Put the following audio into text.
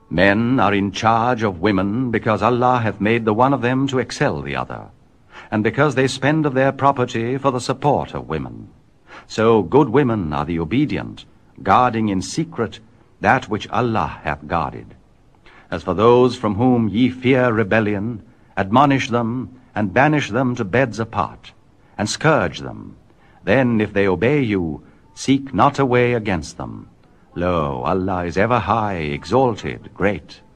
Men are in charge of women because Allah hath made the one of them to excel the other, and because they spend of their property for the support of women. So good women are the obedient, guarding in secret that which Allah hath guarded. As for those from whom ye fear rebellion, admonish them, and banish them to beds apart, and scourge them. Then, if they obey you, seek not a way against them. Lo, Allah is ever high, exalted, great.